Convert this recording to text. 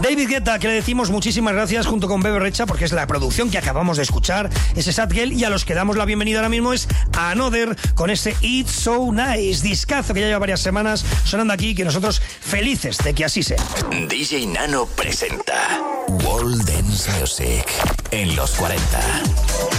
David Guetta, que le decimos muchísimas gracias junto con Bebe Rexha, porque es la producción que acabamos de escuchar, ese Sad Girl, y a los que damos la bienvenida ahora mismo es Another con ese It's So Nice, discazo que ya lleva varias semanas sonando aquí, que nosotros felices de que así sea. DJ Nano presenta World Dance Music en los 40.